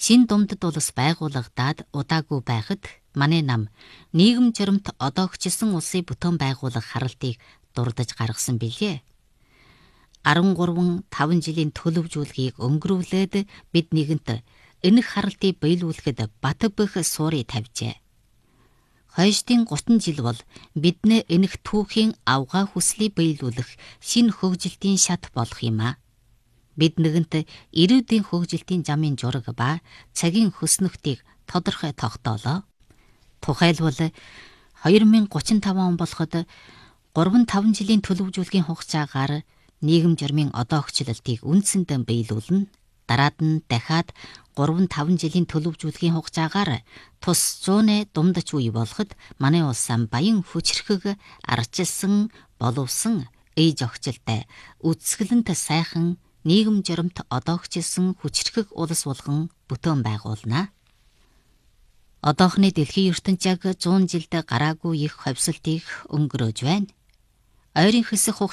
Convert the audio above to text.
Шинэ Думдад улс байгуулагдаад удаагүй байхад манай нам нийгэм журамт одоогчилсан улсыг бүтээн байгуулах харалтыг дурдж гаргасан билээ. 13-5 жилийн төлөвжүүлгийг өнгөрүүлээд бид нэгэнт энэх харалтыг биелүүлэхэд батг бөх суурийг тавьжээ. Хойштын 30 жил бол биднээ энэх түүхийн авгаа хүслийг биелүүлэх шинэ хөгжилтийн шат болох юм а. Бид нэгэнт ирээдүйн хөгжилтийн замын жураг ба цагийн хөснөхтийг тодорхой тогтоолоо. Тухайлбал 2035 он болоход 3-5 жилийн төлөвжүүлгийн хугацаагаар нийгэм журмын одоогчлалтыг үндсэндээ биелүүлнэ. Дараад нь дахиад 3-5 жилийн төлөвжүүлгийн хугацаагаар тус 100-ны думдач үе болоход манай улс баян хүчрхэг арчилсан боловсон ээж охжилтай үсгэлэнт сайхан нийгэм журамт одоогчилсан хүчрхэг улс болгон бүтээн байгуулнаа. Одоохны дэлхийн ертөнцийг 100 жилд гараагүй их ховсолтыг өнгөрөөж байна. Ойрын хэсэг